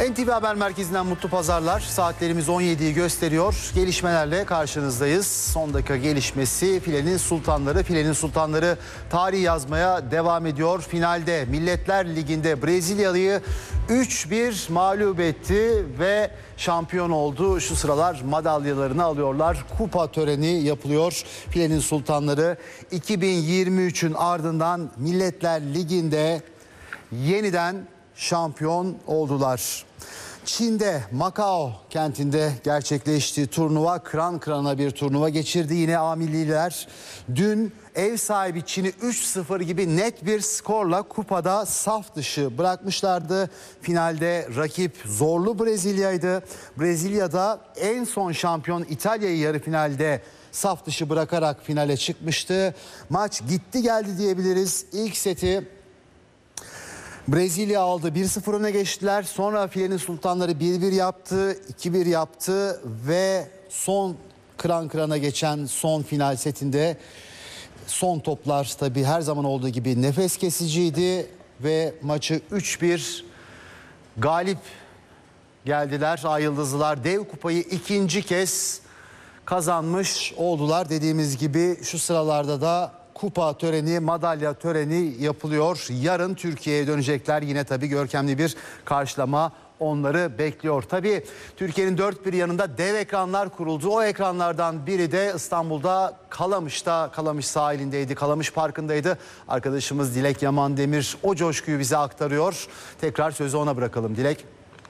NTV Haber Merkezi'nden mutlu pazarlar. Saatlerimiz 17'yi gösteriyor. Gelişmelerle karşınızdayız. Son dakika gelişmesi filenin sultanları. Filenin sultanları tarih yazmaya devam ediyor. Finalde Milletler Ligi'nde Brezilyalı'yı 3-1 mağlup etti ve şampiyon oldu. Şu sıralar madalyalarını alıyorlar. Kupa töreni yapılıyor. Filenin sultanları 2023'ün ardından Milletler Ligi'nde yeniden şampiyon oldular. Çin'de Macao kentinde gerçekleşti turnuva. Kıran kırana bir turnuva geçirdi yine A milliler. Dün ev sahibi Çin'i 3-0 gibi net bir skorla kupada saf dışı bırakmışlardı. Finalde rakip zorlu Brezilya'ydı. Brezilya'da en son şampiyon İtalya'yı yarı finalde saf dışı bırakarak finale çıkmıştı. Maç gitti geldi diyebiliriz. İlk seti Brezilya aldı. 1-0 öne geçtiler. Sonra filenin sultanları 1-1 yaptı, 2-1 yaptı ve son kıran kırana geçen son final setinde son toplar tabii her zaman olduğu gibi nefes kesiciydi ve maçı 3-1 galip geldiler. Ay Yıldızlılar dev kupayı ikinci kez kazanmış oldular. Dediğimiz gibi şu sıralarda da kupa töreni, madalya töreni yapılıyor. Yarın Türkiye'ye dönecekler. Yine tabii görkemli bir karşılama onları bekliyor. Tabii Türkiye'nin dört bir yanında dev ekranlar kuruldu. O ekranlardan biri de İstanbul'da Kalamış'ta, Kalamış sahilindeydi, Kalamış Parkı'ndaydı. Arkadaşımız Dilek Yaman Demir o coşkuyu bize aktarıyor. Tekrar sözü ona bırakalım Dilek.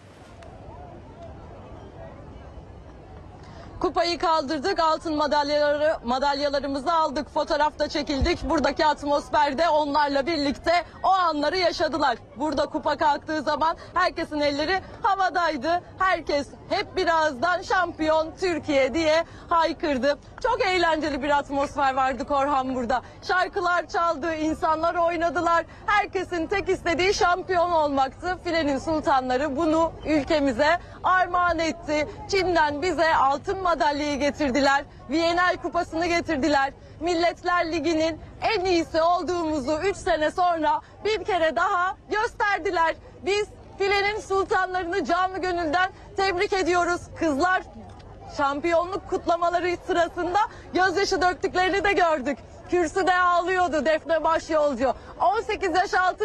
Kupayı kaldırdık, altın madalyalarımızı aldık, fotoğrafta çekildik. Buradaki atmosferde onlarla birlikte o anları yaşadılar. Burada kupa kalktığı zaman herkesin elleri havadaydı. Herkes hep birazdan şampiyon Türkiye diye haykırdı. Çok eğlenceli bir atmosfer vardı Korhan burada. Şarkılar çaldı, insanlar oynadılar. Herkesin tek istediği şampiyon olmaktı. Filenin sultanları bunu ülkemize armağan etti. Çin'den bize altın madalyayı getirdiler. Viyana'yı kupasını getirdiler. Milletler Ligi'nin en iyisi olduğumuzu 3 sene sonra bir kere daha gösterdiler. Biz filenin sultanlarını canı gönülden tebrik ediyoruz. Kızlar şampiyonluk kutlamaları sırasında gözyaşı döktüklerini de gördük. Kürsüde ağlıyordu Defne Başyolcu. 18 yaş altı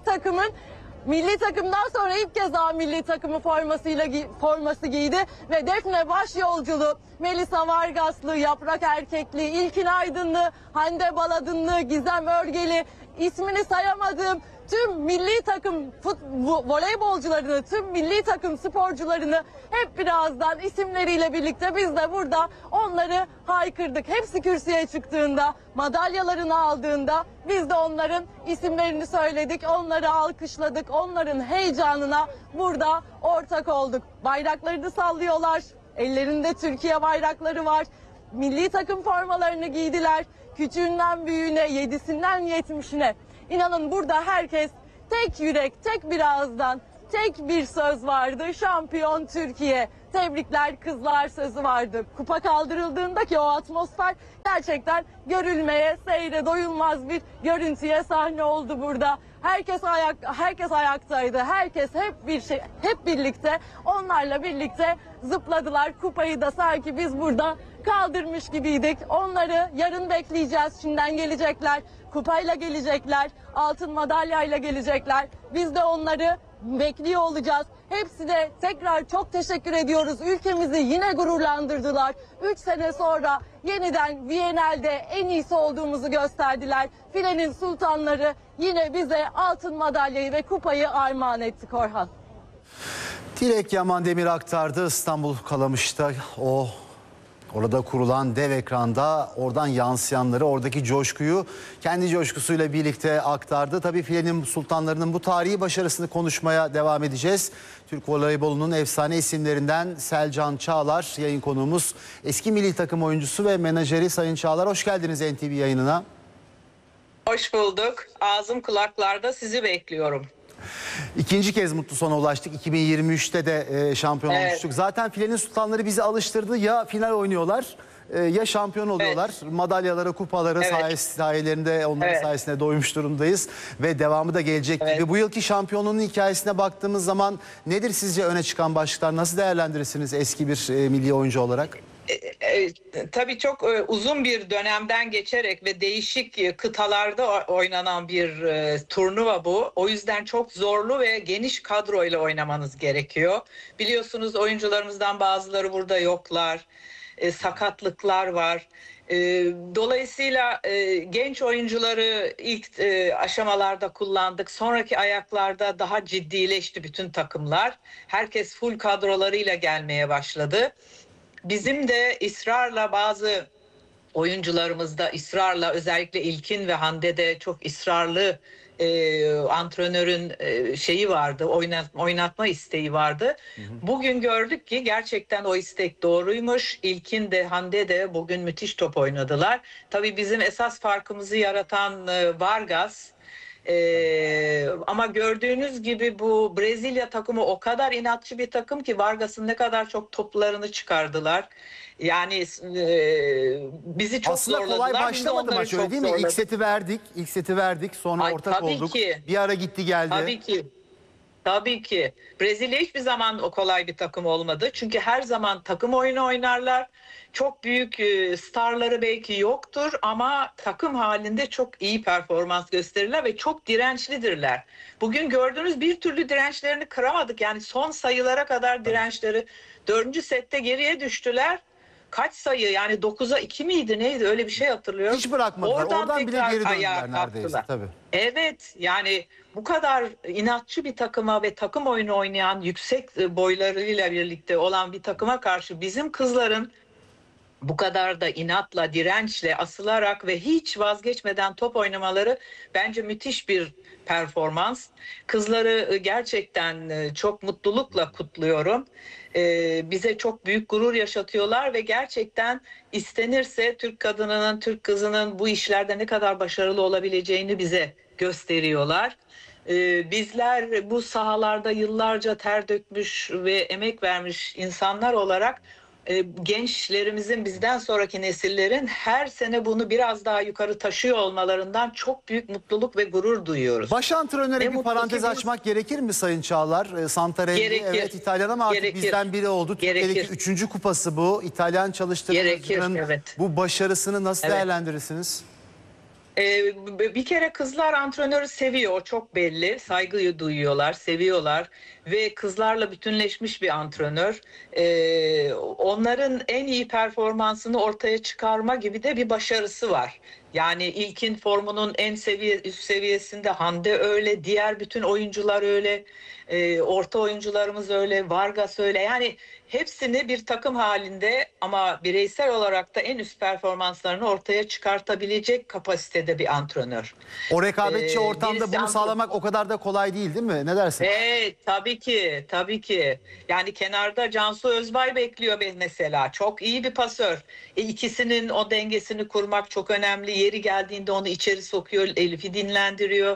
milli takımdan sonra ilk kez A milli takımı forması giydi ve Defne Başyolculu, Melisa Vargaslı, Yaprak Erkekli, İlkin Aydınlı, Hande Baladınlı, Gizem Örgeli, ismini sayamadığım tüm milli takım voleybolcularını, tüm milli takım sporcularını hep birazdan isimleriyle birlikte biz de burada onları haykırdık. Hepsi kürsüye çıktığında, madalyalarını aldığında biz de onların isimlerini söyledik, onları alkışladık, onların heyecanına burada ortak olduk. Bayraklarını sallıyorlar, ellerinde Türkiye bayrakları var, milli takım formalarını giydiler, küçüğünden büyüğüne, 7'sinden 70'ine. İnanın burada herkes tek yürek, tek bir ağızdan, tek bir söz vardı. Şampiyon Türkiye. Tebrikler kızlar sözü vardı. Kupa kaldırıldığında ki o atmosfer gerçekten görülmeye, seyre doyulmaz bir görüntüye sahne oldu burada. Herkes ayaktaydı. Herkes hep birlikte onlarla birlikte zıpladılar. Kupayı da sanki biz burada kaldırmış gibiydik. Onları yarın bekleyeceğiz. Çin'den gelecekler. Kupayla gelecekler. Altın madalyayla gelecekler. Biz de onları bekliyor olacağız. Hepsine tekrar çok teşekkür ediyoruz. Ülkemizi yine gururlandırdılar. 3 sene sonra yeniden Viyana'da en iyisi olduğumuzu gösterdiler. Filenin sultanları yine bize altın madalyayı ve kupayı armağan etti Korhan. Dilek Yaman Demir aktardı İstanbul Kalamış'ta orada kurulan dev ekranda oradan yansıyanları, oradaki coşkuyu kendi coşkusuyla birlikte aktardı. Tabii filenin sultanlarının bu tarihi başarısını konuşmaya devam edeceğiz. Türk voleybolunun efsane isimlerinden Selcan Çağlar yayın konuğumuz. Eski milli takım oyuncusu ve menajeri Sayın Çağlar, hoş geldiniz NTV yayınına. Hoş bulduk. Ağzım kulaklarda, sizi bekliyorum. İkinci kez mutlu sona ulaştık. 2023'te de şampiyon olmuştuk. Zaten filenin sultanları bizi alıştırdı. Ya final oynuyorlar ya şampiyon oluyorlar, madalyaları, kupaları sayelerinde, onların sayesinde doymuş durumdayız ve devamı da gelecek gibi. Bu yılki şampiyonluğun hikayesine baktığımız zaman nedir sizce öne çıkan başlıklar? Nasıl değerlendirirsiniz eski bir milli oyuncu olarak? Tabii çok uzun bir dönemden geçerek ve değişik kıtalarda oynanan bir turnuva bu. O yüzden çok zorlu ve geniş kadroyla oynamanız gerekiyor. Biliyorsunuz oyuncularımızdan bazıları burada yoklar. Sakatlıklar var. Dolayısıyla genç oyuncuları ilk aşamalarda kullandık. Sonraki ayaklarda daha ciddileşti bütün takımlar. Herkes full kadrolarıyla gelmeye başladı. Bizim de ısrarla bazı oyuncularımızda özellikle İlkin ve Hande'de çok ısrarlı antrenörün şeyi vardı, oynatma isteği vardı. Bugün gördük ki gerçekten o istek doğruymuş. İlkin de Hande de bugün müthiş top oynadılar. Tabii bizim esas farkımızı yaratan Vargas. Ama gördüğünüz gibi bu Brezilya takımı o kadar inatçı bir takım ki Vargas'ın ne kadar çok toplarını çıkardılar. Yani bizi çok aslında zorladılar. kolay başlamadı maç, öyle değil mi? İlk seti verdik, sonra ortak olduk. Bir ara gitti geldi. Tabii ki. Tabii ki. Brezilya hiçbir zaman o kolay bir takım olmadı. Çünkü her zaman takım oyunu oynarlar. Çok büyük starları belki yoktur ama takım halinde çok iyi performans gösterirler ve çok dirençlidirler. Bugün gördüğünüz bir türlü dirençlerini kıramadık. Yani son sayılara kadar dirençleri. 4. sette geriye düştüler. Kaç sayı, yani 9'a 2 miydi neydi, öyle bir şey hatırlıyorum. Hiç bırakmadılar. Oradan bile geri döndüler neredeyse. Tabii. Evet, yani bu kadar inatçı bir takıma ve takım oyunu oynayan, yüksek boylarıyla birlikte olan bir takıma karşı bizim kızların bu kadar da inatla, dirençle, asılarak ve hiç vazgeçmeden top oynamaları bence müthiş bir performans. Kızları gerçekten çok mutlulukla kutluyorum. Bize çok büyük gurur yaşatıyorlar ve gerçekten istenirse Türk kadınının, Türk kızının bu işlerde ne kadar başarılı olabileceğini bize gösteriyorlar. Bizler bu sahalarda yıllarca ter dökmüş ve emek vermiş insanlar olarak gençlerimizin, bizden sonraki nesillerin her sene bunu biraz daha yukarı taşıyor olmalarından çok büyük mutluluk ve gurur duyuyoruz. Baş antrenöre bir parantez açmak gerekir mi Sayın Çağlar? Santarelli evet İtalyan ama artık bizden biri oldu. Türkiye'deki 3. kupası bu. İtalyan çalıştırıcının bu başarısını nasıl değerlendirirsiniz? Bir kere kızlar antrenörü seviyor, o çok belli. Saygı duyuyorlar, seviyorlar ve kızlarla bütünleşmiş bir antrenör. Onların en iyi performansını ortaya çıkarma gibi de bir başarısı var. Yani İlkin formunun en üst seviyesinde, Hande öyle, diğer bütün oyuncular öyle, orta oyuncularımız öyle, Vargas öyle. Yani hepsini bir takım halinde ama bireysel olarak da en üst performanslarını ortaya çıkartabilecek kapasitede bir antrenör. O rekabetçi ortamda bunu sağlamak o kadar da kolay değil mi? Ne dersin? Tabii ki, tabii ki. Yani kenarda Cansu Özbay bekliyor mesela. Çok iyi bir pasör. İkisinin o dengesini kurmak çok önemli. Yeri geldiğinde onu içeri sokuyor, Elif'i dinlendiriyor.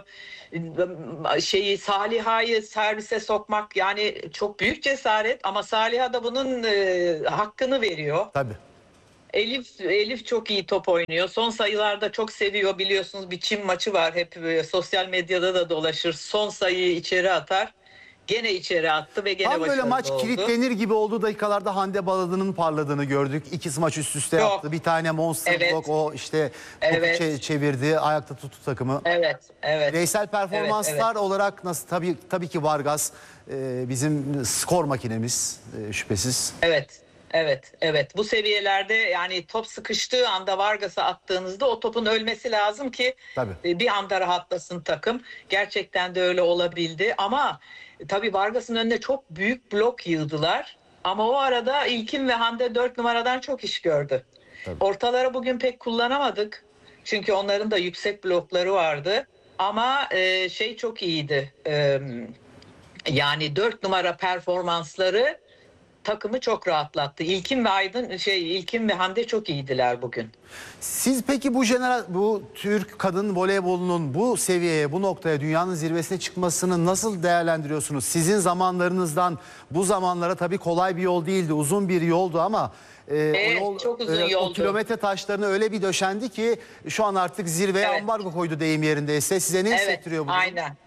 Saliha'yı servise sokmak yani çok büyük cesaret ama Saliha da bunun hakkını veriyor. Tabii. Elif çok iyi top oynuyor. Son sayılarda çok seviyor. Biliyorsunuz bir Çin maçı var. Hep sosyal medyada da dolaşır. Son sayıyı içeri atar. Gene içeri attı ve gene başarılı oldu. Tam böyle maç kilitlenir gibi olduğu dakikalarda Hande Baladı'nın parladığını gördük. 2 maç üst üste yaptı. Bir tane monster block, o işte topu çevirdi. Ayakta tuttu takımı. Evet. Bireysel performanslar olarak nasıl? Tabii ki Vargas bizim skor makinemiz şüphesiz. Evet. Bu seviyelerde yani top sıkıştığı anda Vargas'a attığınızda o topun ölmesi lazım ki bir anda rahatlasın takım. Gerçekten de öyle olabildi ama tabii Vargas'ın önüne çok büyük blok yığdılar. Ama o arada İlkin ve Hande 4 numaradan çok iş gördü. Ortaları bugün pek kullanamadık. Çünkü onların da yüksek blokları vardı. Ama çok iyiydi. Yani 4 numara performansları takımı çok rahatlattı. İlkin ve Hande çok iyiydiler bugün. Siz peki bu Türk kadın voleybolunun bu seviyeye, bu noktaya, dünyanın zirvesine çıkmasını nasıl değerlendiriyorsunuz? Sizin zamanlarınızdan bu zamanlara tabii kolay bir yol değildi, uzun bir yoldu ama Evet, çok uzun o yoldu. kilometre taşlarını öyle bir döşendi ki şu an artık zirveye Evet. ambargo koydu deyim yerindeyse. Size ne hissettiriyor bu durum? Aynen.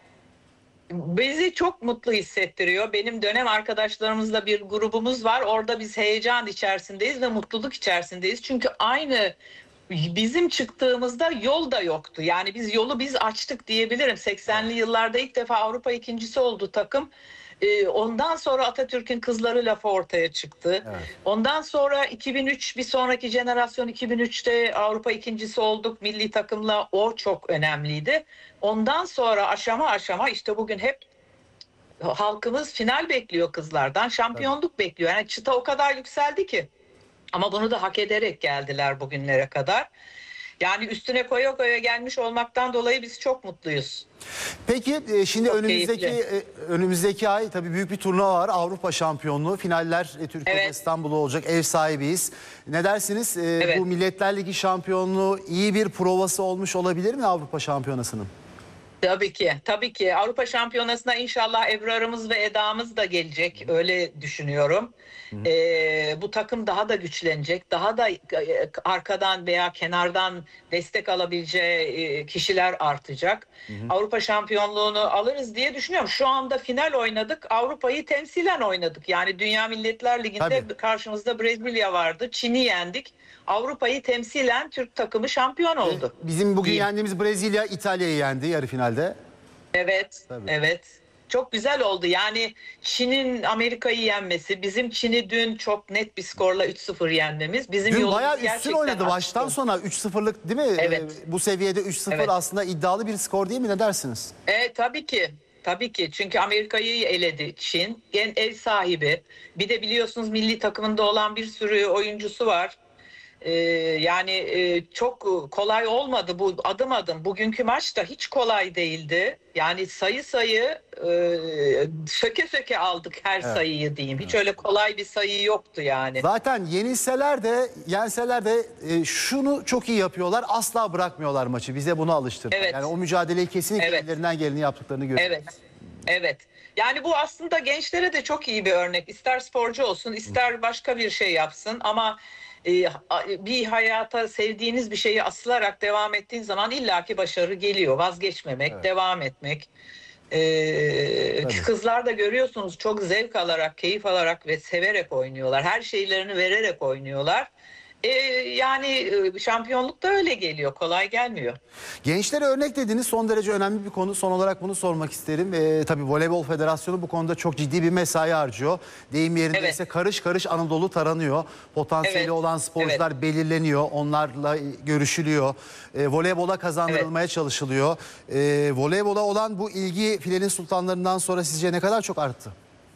Bizi çok mutlu hissettiriyor. Benim dönem arkadaşlarımızla bir grubumuz var. Orada biz heyecan içerisindeyiz ve mutluluk içerisindeyiz. Çünkü aynı bizim çıktığımızda yol da yoktu. Yani biz açtık diyebilirim. 80'li yıllarda ilk defa Avrupa ikincisi oldu takım. Ondan sonra Atatürk'ün kızları lafı ortaya çıktı. Evet. Ondan sonra 2003, bir sonraki jenerasyon 2003'te Avrupa ikincisi olduk milli takımla. O çok önemliydi. Ondan sonra aşama aşama işte bugün hep halkımız final bekliyor kızlardan. Şampiyonluk bekliyor. Yani çıta o kadar yükseldi ki. Ama bunu da hak ederek geldiler bugünlere kadar. Yani üstüne koya koya gelmiş olmaktan dolayı biz çok mutluyuz. Peki şimdi Çok önümüzdeki ay tabii büyük bir turnuva var. Avrupa şampiyonluğu. Finaller Türkiye'de, Evet. İstanbul'da olacak. Ev sahibiyiz. Ne dersiniz? Evet. Bu Milletler Ligi şampiyonluğu iyi bir provası olmuş olabilir mi Avrupa şampiyonasının? Tabii ki, tabii ki. Avrupa Şampiyonası'na inşallah Ebrar'ımız ve Eda'mız da gelecek. Öyle düşünüyorum. Bu takım daha da güçlenecek. Daha da arkadan veya kenardan destek alabileceği kişiler artacak. Avrupa Şampiyonluğunu alırız diye düşünüyorum. Şu anda final oynadık. Avrupa'yı temsilen oynadık. Yani Dünya Milletler Ligi'nde Tabii. karşımızda Brezilya vardı. Çin'i yendik. Avrupa'yı temsilen Türk takımı şampiyon oldu. Bizim bugün diyeyim. yendiğimiz Brezilya İtalya'yı yendi yarı finalde. Evet, Tabii. evet. Çok güzel oldu. Yani Çin'in Amerika'yı yenmesi, bizim Çin'i dün çok net bir skorla 3-0 yenmemiz. Bizim Dün yolumuz bayağı üstün gerçekten oynadı. açtı. Baştan sona 3-0'lık değil mi? Evet. Bu seviyede 3-0 Evet. aslında iddialı bir skor değil mi? Ne dersiniz? Tabii ki. Tabii ki. Çünkü Amerika'yı eledi Çin. Ev sahibi. Bir de biliyorsunuz milli takımında olan bir sürü oyuncusu var. Çok kolay olmadı bu adım adım. Bugünkü maç da hiç kolay değildi. Yani sayı söke söke aldık her sayıyı diyeyim. Hiç öyle kolay bir sayı yoktu yani. Zaten yenilseler de yenseler de şunu çok iyi yapıyorlar. Asla bırakmıyorlar maçı. Bize bunu alıştırdılar. Evet. Yani o mücadeleyi kesinlikle Evet. ellerinden geleni yaptıklarını görüyoruz. Evet. Evet. Yani bu aslında gençlere de çok iyi bir örnek. İster sporcu olsun, ister başka bir şey yapsın ama bir hayata sevdiğiniz bir şeyi asılarak devam ettiğin zaman illaki başarı geliyor. Vazgeçmemek, Evet. devam etmek. Tabii. Kızlar da görüyorsunuz çok zevk alarak, keyif alarak ve severek oynuyorlar. Her şeylerini vererek oynuyorlar. Şampiyonluk da öyle geliyor. Kolay gelmiyor. Gençlere örnek dediğiniz son derece önemli bir konu. Son olarak bunu sormak isterim. Tabii Voleybol Federasyonu bu konuda çok ciddi bir mesai harcıyor. Deyim yerindeyse Evet. karış karış Anadolu taranıyor. Potansiyeli Evet. olan sporcular belirleniyor. Onlarla görüşülüyor. Voleybola kazandırılmaya çalışılıyor. Voleybola olan bu ilgi Filenin Sultanlarından sonra sizce ne kadar çok arttı?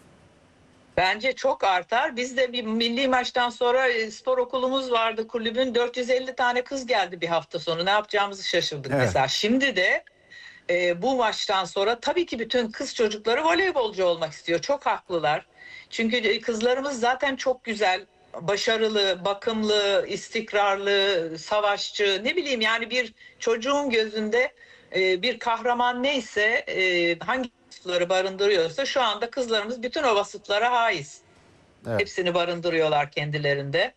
Bence çok artar. Biz de bir milli maçtan sonra spor okulumuz vardı kulübün. 450 tane kız geldi bir hafta sonu. Ne yapacağımızı şaşırdık Evet. mesela. Şimdi de bu maçtan sonra tabii ki bütün kız çocukları voleybolcu olmak istiyor. Çok haklılar. Çünkü kızlarımız zaten çok güzel, başarılı, bakımlı, istikrarlı, savaşçı. Ne bileyim yani bir çocuğun gözünde bir kahraman neyse hangi vasıfları barındırıyorsa şu anda kızlarımız bütün o vasıflara haiz. Evet. Hepsini barındırıyorlar kendilerinde.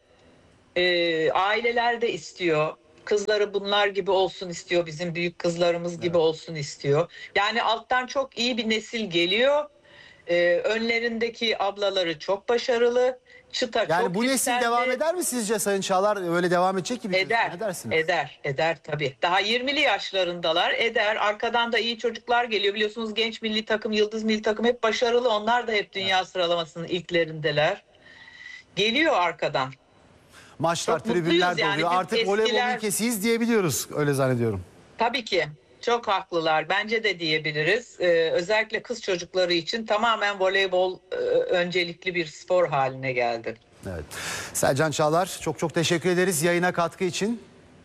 Aileler de istiyor. Kızları bunlar gibi olsun istiyor. Bizim büyük kızlarımız gibi olsun istiyor. Yani alttan çok iyi bir nesil geliyor. Önlerindeki ablaları çok başarılı. Çıta Yani çok bu nesil yükseldi. devam eder mi sizce Sayın Çağlar? Öyle devam edecek gibi gözüküyor. Ne dersiniz? Eder tabii. Daha 20'li yaşlarındalar. Eder. Arkadan da iyi çocuklar geliyor. Biliyorsunuz genç milli takım, yıldız milli takım hep başarılı. Onlar da hep dünya sıralamasının ilklerindeler. Geliyor arkadan. Maçlar, Çok mutluyuz tribünler yani. doluyor. Biz Artık voleybol eskiler- ülkesiyiz diyebiliyoruz. Öyle zannediyorum. Tabii ki. Çok haklılar. Bence de diyebiliriz. Özellikle kız çocukları için tamamen voleybol öncelikli bir spor haline geldi. Evet. Selcan Çağlar çok çok teşekkür ederiz yayına katkı için.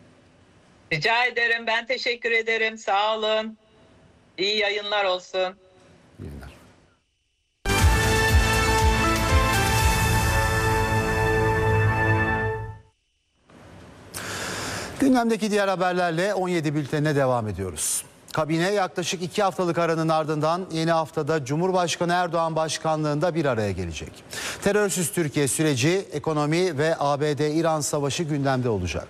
Rica ederim. Ben teşekkür ederim. Sağ olun. İyi yayınlar olsun. İyi günler. Gündemdeki diğer haberlerle 17 bültenine devam ediyoruz. Kabine yaklaşık 2 haftalık aranın ardından yeni haftada Cumhurbaşkanı Erdoğan başkanlığında bir araya gelecek. Terörsüz Türkiye süreci, ekonomi ve ABD-İran savaşı gündemde olacak.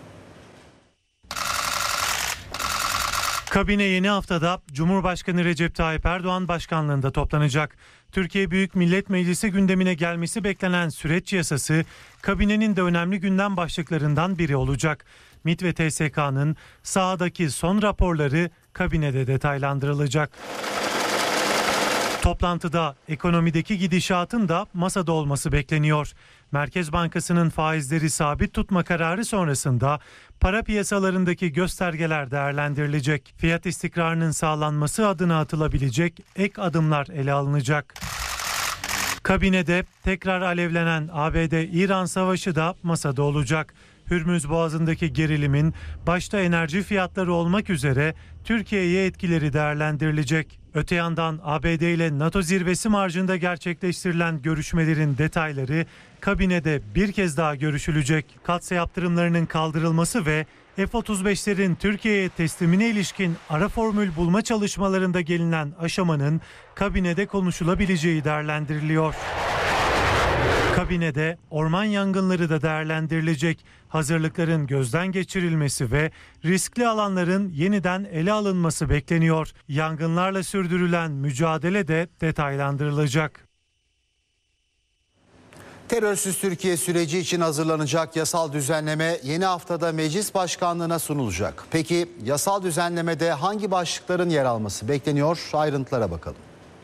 Kabine yeni haftada Cumhurbaşkanı Recep Tayyip Erdoğan başkanlığında toplanacak. Türkiye Büyük Millet Meclisi gündemine gelmesi beklenen süreç yasası kabinenin de önemli gündem başlıklarından biri olacak. MİT ve TSK'nın sahadaki son raporları kabinede detaylandırılacak. Toplantıda ekonomideki gidişatın da masada olması bekleniyor. Merkez Bankası'nın faizleri sabit tutma kararı sonrasında para piyasalarındaki göstergeler değerlendirilecek. Fiyat istikrarının sağlanması adına atılabilecek ek adımlar ele alınacak. Kabinede tekrar alevlenen ABD-İran savaşı da masada olacak. Hürmüz Boğazı'ndaki gerilimin başta enerji fiyatları olmak üzere Türkiye'ye etkileri değerlendirilecek. Öte yandan ABD ile NATO zirvesi marjında gerçekleştirilen görüşmelerin detayları kabinede bir kez daha görüşülecek. Katsa yaptırımlarının kaldırılması ve F-35'lerin Türkiye'ye teslimine ilişkin ara formül bulma çalışmalarında gelinen aşamanın kabinede konuşulabileceği değerlendiriliyor. Kabinede orman yangınları da değerlendirilecek. Hazırlıkların gözden geçirilmesi ve riskli alanların yeniden ele alınması bekleniyor. Yangınlarla sürdürülen mücadele de detaylandırılacak. Terörsüz Türkiye süreci için hazırlanacak yasal düzenleme yeni haftada meclis başkanlığına sunulacak. Peki yasal düzenlemede hangi başlıkların yer alması bekleniyor? Ayrıntılara bakalım.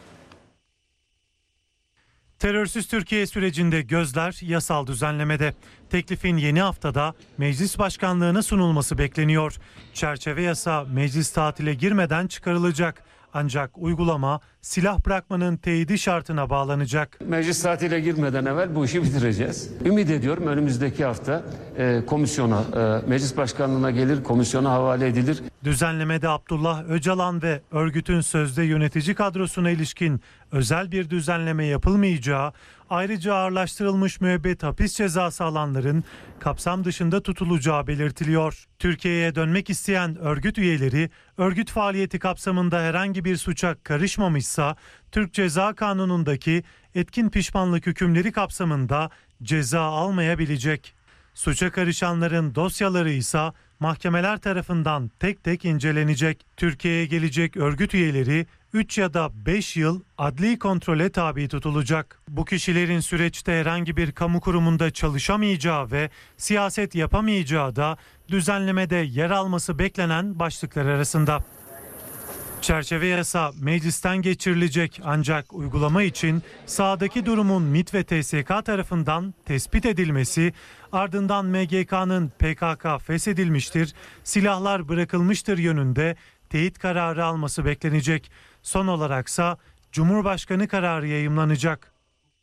Terörsüz Türkiye sürecinde gözler yasal düzenlemede. Teklifin yeni haftada meclis başkanlığına sunulması bekleniyor. Çerçeve yasa meclis tatile girmeden çıkarılacak. Ancak uygulama silah bırakmanın teyidi şartına bağlanacak. Meclis tatile girmeden evvel bu işi bitireceğiz. Ümit ediyorum önümüzdeki hafta komisyona, meclis başkanlığına gelir, komisyona havale edilir. Düzenlemede Abdullah Öcalan ve örgütün sözde yönetici kadrosuna ilişkin özel bir düzenleme yapılmayacağı, ayrıca ağırlaştırılmış müebbet hapis cezası alanların kapsam dışında tutulacağı belirtiliyor. Türkiye'ye dönmek isteyen örgüt üyeleri örgüt faaliyeti kapsamında herhangi bir suça karışmamışsa Türk Ceza Kanunu'ndaki etkin pişmanlık hükümleri kapsamında ceza almayabilecek. Suça karışanların dosyaları ise mahkemeler tarafından tek tek incelenecek. Türkiye'ye gelecek örgüt üyeleri 3 ya da 5 yıl adli kontrole tabi tutulacak. Bu kişilerin süreçte herhangi bir kamu kurumunda çalışamayacağı ve siyaset yapamayacağı da düzenlemede yer alması beklenen başlıklar arasında. Çerçeve yasa meclisten geçirilecek ancak uygulama için sahadaki durumun MİT ve TSK tarafından tespit edilmesi, ardından MGK'nın PKK feshedilmiştir, silahlar bırakılmıştır yönünde teyit kararı alması beklenecek. Son olaraksa Cumhurbaşkanı kararı yayımlanacak.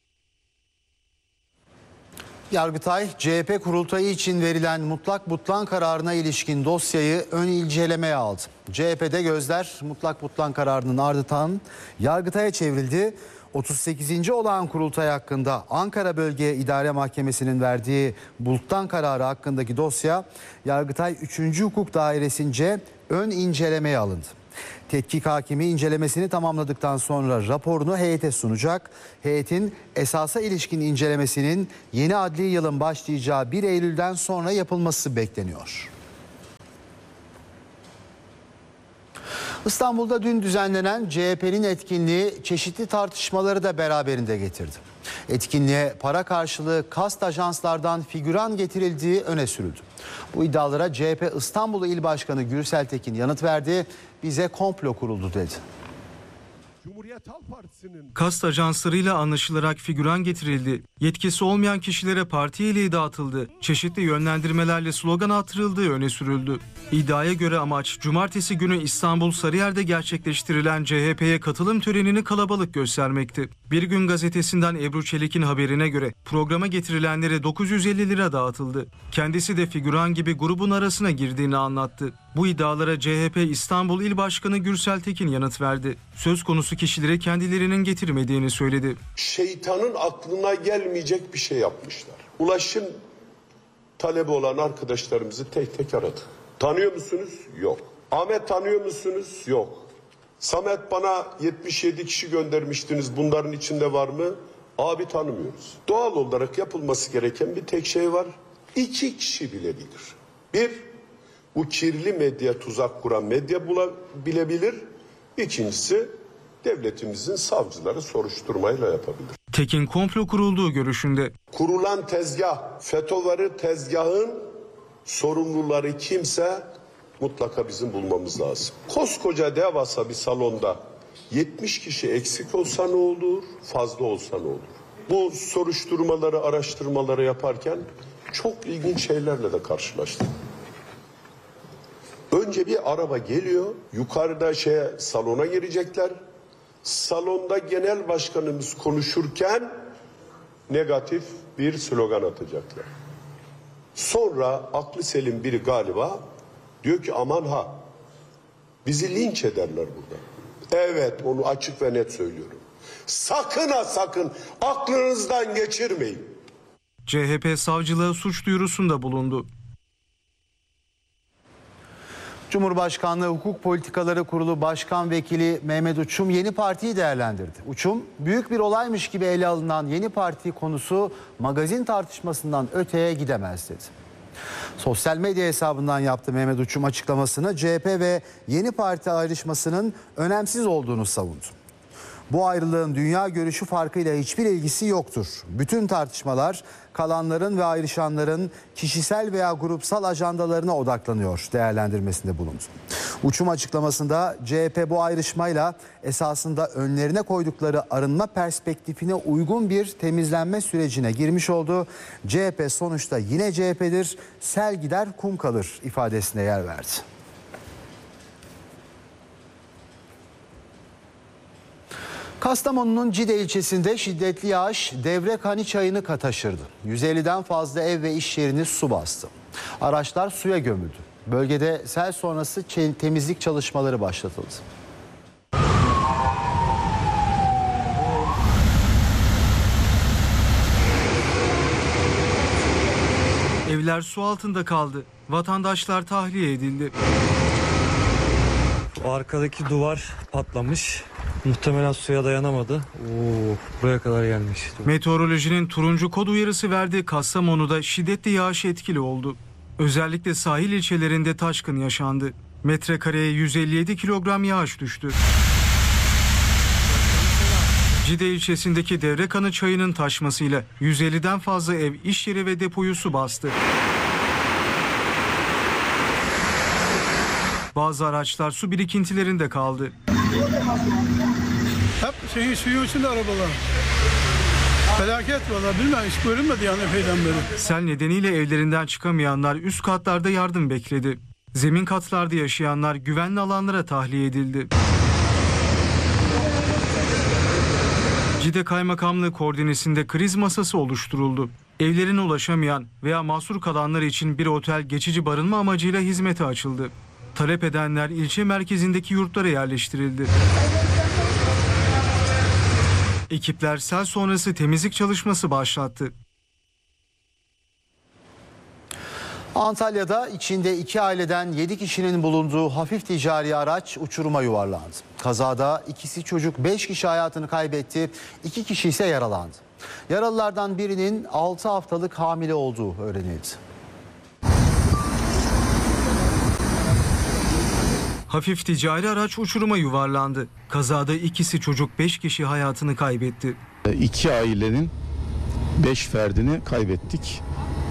Yargıtay, CHP kurultayı için verilen mutlak butlan kararına ilişkin dosyayı ön incelemeye aldı. CHP'de gözler mutlak butlan kararının ardından Yargıtay'a çevrildi. 38. olağan kurultay hakkında Ankara Bölge İdare Mahkemesi'nin verdiği butlan kararı hakkındaki dosya Yargıtay 3. Hukuk Dairesi'nce ön incelemeye alındı. Tetkik hakimi incelemesini tamamladıktan sonra raporunu heyete sunacak. Heyetin esasa ilişkin incelemesinin yeni adli yılın başlayacağı 1 Eylül'den sonra yapılması bekleniyor. İstanbul'da dün düzenlenen CHP'nin etkinliği çeşitli tartışmaları da beraberinde getirdi. Etkinliğe para karşılığı kast ajanslardan figüran getirildiği öne sürüldü. Bu iddialara CHP İstanbul İl Başkanı Gürsel Tekin yanıt verdi. Bize komplo kuruldu dedi. Kast ajanslarıyla anlaşılarak figüran getirildi. Yetkisi olmayan kişilere parti üyeliği dağıtıldı. Çeşitli yönlendirmelerle slogan attırıldığı öne sürüldü. İddiaya göre amaç cumartesi günü İstanbul Sarıyer'de gerçekleştirilen CHP'ye katılım törenini kalabalık göstermekti. Bir Gün gazetesinden Ebru Çelik'in haberine göre programa getirilenlere 950 lira dağıtıldı. Kendisi de figüran gibi grubun arasına girdiğini anlattı. Bu iddialara CHP İstanbul İl Başkanı Gürsel Tekin yanıt verdi. Söz konusu kişileri kendilerinin getirmediğini söyledi. Şeytanın aklına gelmeyecek bir şey yapmışlar. Ulaş'ın talebi olan arkadaşlarımızı tek tek aradık. Tanıyor musunuz? Yok. Ahmet tanıyor musunuz? Yok. Samet bana 77 kişi göndermiştiniz. Bunların içinde var mı? Abi tanımıyoruz. Doğal olarak yapılması gereken bir tek şey var. 2 kişi bilebilir. Bir, bu kirli medya tuzak kuran medya bilebilir. İkincisi, devletimizin savcıları soruşturmayla yapabilir. Tekin komplo kurulduğu görüşünde. Kurulan tezgah, FETÖ'leri tezgahın sorumluları kimse mutlaka bizim bulmamız lazım. Koskoca devasa bir salonda 70 kişi eksik olsa ne olur, fazla olsa ne olur? Bu soruşturmaları, araştırmaları yaparken çok ilginç şeylerle de karşılaştık. Önce bir araba geliyor, yukarıda salona girecekler. Salonda genel başkanımız konuşurken negatif bir slogan atacaklar. Sonra aklı selim biri galiba diyor ki aman ha bizi linç ederler burada. Evet, onu açık ve net söylüyorum. Sakın ha sakın aklınızdan geçirmeyin. CHP savcılığa suç duyurusunda bulundu. Cumhurbaşkanlığı Hukuk Politikaları Kurulu Başkan Vekili Mehmet Uçum yeni partiyi değerlendirdi. Uçum, büyük bir olaymış gibi ele alınan yeni parti konusu magazin tartışmasından öteye gidemez dedi. Sosyal medya hesabından yaptı Mehmet Uçum açıklamasını. CHP ve yeni parti ayrışmasının önemsiz olduğunu savundu. Bu ayrılığın dünya görüşü farkıyla hiçbir ilgisi yoktur. Bütün tartışmalar kalanların ve ayrışanların kişisel veya grupsal ajandalarına odaklanıyor değerlendirmesinde bulundu. Uçum açıklamasında CHP bu ayrışmayla esasında önlerine koydukları arınma perspektifine uygun bir temizlenme sürecine girmiş oldu. CHP sonuçta yine CHP'dir, sel gider kum kalır ifadesine yer verdi. Kastamonu'nun Cide ilçesinde şiddetli yağış Devrekani çayını taşırdı. 150'den fazla ev ve iş yerini su bastı. Araçlar suya gömüldü. Bölgede sel sonrası temizlik çalışmaları başlatıldı. Evler su altında kaldı. Vatandaşlar tahliye edildi. O arkadaki duvar patlamış. Muhtemelen suya dayanamadı. Buraya kadar gelmiş. Meteorolojinin turuncu kod uyarısı verdiği Kastamonu'da şiddetli yağış etkili oldu. Özellikle sahil ilçelerinde taşkın yaşandı. Metrekareye 157 kilogram yağış düştü. Cide ilçesindeki Devrekanı çayının taşmasıyla 150'den fazla ev, iş yeri ve depoyu su bastı. Bazı araçlar su birikintilerinde kaldı. Hep suyun içinde arabalar. Felaket valla, bilmem, hiç görünmedi yani epeyden beri. Sel nedeniyle evlerinden çıkamayanlar üst katlarda yardım bekledi. Zemin katlarda yaşayanlar güvenli alanlara tahliye edildi. Cide Kaymakamlığı koordinesinde kriz masası oluşturuldu. Evlerine ulaşamayan veya mahsur kalanlar için bir otel geçici barınma amacıyla hizmete açıldı. Talep edenler ilçe merkezindeki yurtlara yerleştirildi. Ekipler sel sonrası temizlik çalışması başlattı. Antalya'da içinde 2 aileden 7 kişinin bulunduğu hafif ticari araç uçuruma yuvarlandı. Kazada ikisi çocuk 5 kişi hayatını kaybetti, 2 kişi ise yaralandı. Yaralılardan birinin 6 haftalık hamile olduğu öğrenildi. Hafif ticari araç uçuruma yuvarlandı. Kazada ikisi çocuk 5 kişi hayatını kaybetti. 2 ailenin 5 ferdini kaybettik.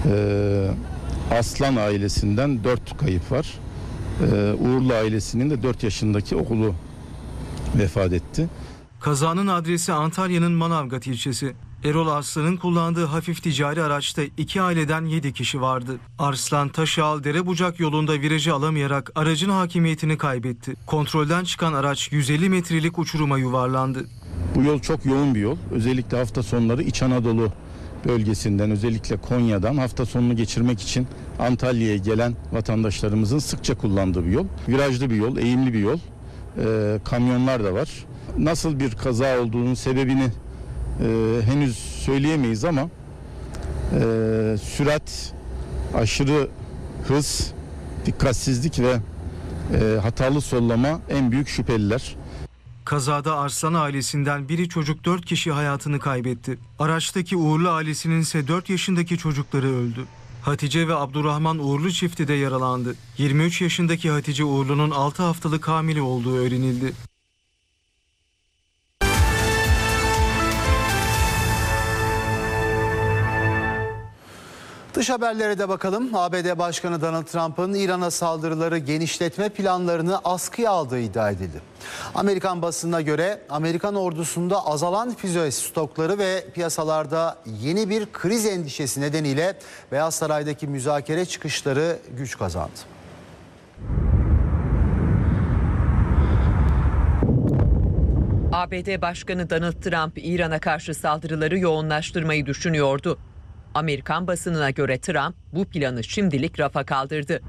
Aslan ailesinden 4 kayıp var. Uğurlu ailesinin de 4 yaşındaki oğlu vefat etti. Kazanın adresi Antalya'nın Manavgat ilçesi. Erol Arslan'ın kullandığı hafif ticari araçta 2 aileden 7 kişi vardı. Arslan Taşağal Derebucak yolunda virajı alamayarak aracın hakimiyetini kaybetti. Kontrolden çıkan araç 150 metrelik uçuruma yuvarlandı. Bu yol çok yoğun bir yol. Özellikle hafta sonları İç Anadolu bölgesinden, özellikle Konya'dan hafta sonunu geçirmek için Antalya'ya gelen vatandaşlarımızın sıkça kullandığı bir yol. Virajlı bir yol, eğimli bir yol. Kamyonlar da var. Nasıl bir kaza olduğunun sebebini henüz söyleyemeyiz ama sürat aşırı hız, dikkatsizlik ve hatalı sollama en büyük şüpheliler. Kazada Arslan ailesinden biri çocuk 4 kişi hayatını kaybetti. Araçtaki Uğurlu ailesinin ise 4 yaşındaki çocukları öldü. Hatice ve Abdurrahman Uğurlu çifti de yaralandı. 23 yaşındaki Hatice Uğurlu'nun 6 haftalık hamile olduğu öğrenildi. Dış haberlere de bakalım. ABD Başkanı Donald Trump'ın İran'a saldırıları genişletme planlarını askıya aldığı iddia edildi. Amerikan basınına göre Amerikan ordusunda azalan füze stokları ve piyasalarda yeni bir kriz endişesi nedeniyle Beyaz Saray'daki müzakere çıkışları güç kazandı. ABD Başkanı Donald Trump İran'a karşı saldırıları yoğunlaştırmayı düşünüyordu. Amerikan basınına göre Trump bu planı şimdilik rafa kaldırdı.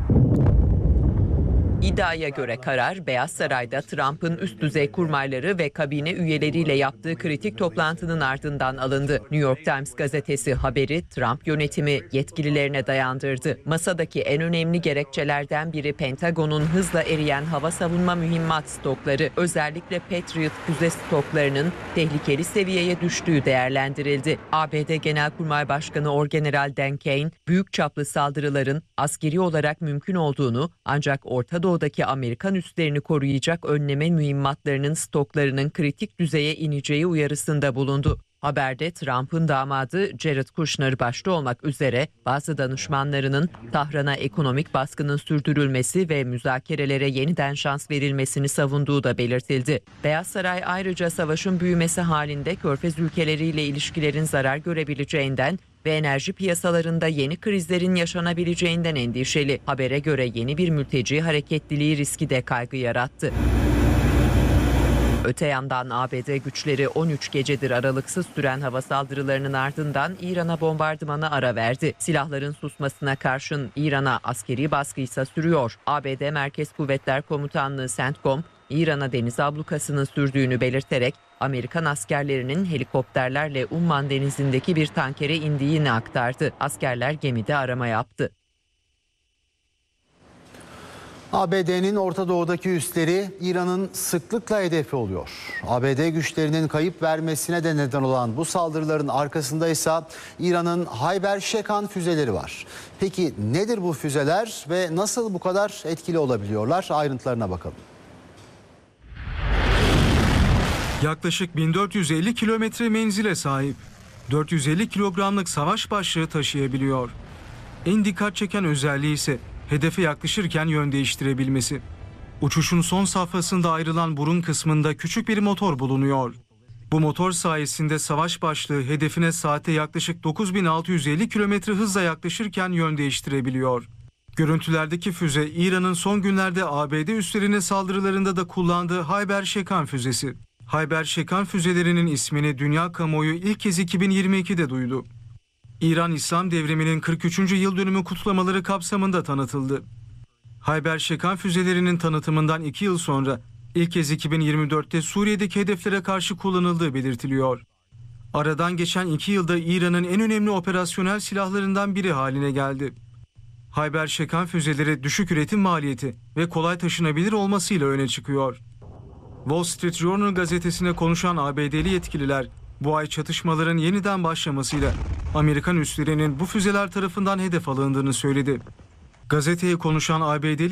İddiaya göre karar Beyaz Saray'da Trump'ın üst düzey kurmayları ve kabine üyeleriyle yaptığı kritik toplantının ardından alındı. New York Times gazetesi haberi Trump yönetimi yetkililerine dayandırdı. Masadaki en önemli gerekçelerden biri Pentagon'un hızla eriyen hava savunma mühimmat stokları, özellikle Patriot füze stoklarının tehlikeli seviyeye düştüğü değerlendirildi. ABD Genelkurmay Başkanı Orgeneral Dan Kane, büyük çaplı saldırıların askeri olarak mümkün olduğunu ancak Orta Doğu'daki Amerikan üslerini koruyacak önleme mühimmatlarının stoklarının kritik düzeye ineceği uyarısında bulundu. Haberde Trump'ın damadı Jared Kushner başta olmak üzere bazı danışmanlarının Tahran'a ekonomik baskının sürdürülmesi ve müzakerelere yeniden şans verilmesini savunduğu da belirtildi. Beyaz Saray ayrıca savaşın büyümesi halinde Körfez ülkeleriyle ilişkilerin zarar görebileceğinden ve enerji piyasalarında yeni krizlerin yaşanabileceğinden endişeli. Habere göre yeni bir mülteci hareketliliği riski de kaygı yarattı. Öte yandan ABD güçleri 13 gecedir aralıksız süren hava saldırılarının ardından İran'a bombardımana ara verdi. Silahların susmasına karşın İran'a askeri baskı ise sürüyor. ABD Merkez Kuvvetler Komutanlığı CENTCOM, İran'a deniz ablukasının sürdüğünü belirterek Amerikan askerlerinin helikopterlerle Umman denizindeki bir tankere indiğini aktardı. Askerler gemide arama yaptı. ABD'nin Orta Doğu'daki üsleri İran'ın sıklıkla hedefi oluyor. ABD güçlerinin kayıp vermesine de neden olan bu saldırıların arkasında ise İran'ın Hayber Şekan füzeleri var. Peki nedir bu füzeler ve nasıl bu kadar etkili olabiliyorlar? Ayrıntılarına bakalım. Yaklaşık 1450 kilometre menzile sahip. 450 kilogramlık savaş başlığı taşıyabiliyor. En dikkat çeken özelliği ise hedefe yaklaşırken yön değiştirebilmesi. Uçuşun son safhasında ayrılan burun kısmında küçük bir motor bulunuyor. Bu motor sayesinde savaş başlığı hedefine saatte yaklaşık 9650 kilometre hızla yaklaşırken yön değiştirebiliyor. Görüntülerdeki füze İran'ın son günlerde ABD üslerine saldırılarında da kullandığı Hayber Şekan füzesi. Hayber Şekan füzelerinin ismini dünya kamuoyu ilk kez 2022'de duydu. İran İslam Devrimi'nin 43. yıl dönümü kutlamaları kapsamında tanıtıldı. Hayber Şekan füzelerinin tanıtımından 2 yıl sonra ilk kez 2024'te Suriye'deki hedeflere karşı kullanıldığı belirtiliyor. Aradan geçen 2 yılda İran'ın en önemli operasyonel silahlarından biri haline geldi. Hayber Şekan füzeleri düşük üretim maliyeti ve kolay taşınabilir olmasıyla öne çıkıyor. Wall Street Journal gazetesine konuşan ABD'li yetkililer, bu ay çatışmaların yeniden başlamasıyla Amerikan üslerinin bu füzeler tarafından hedef alındığını söyledi. Gazeteye konuşan ABD'li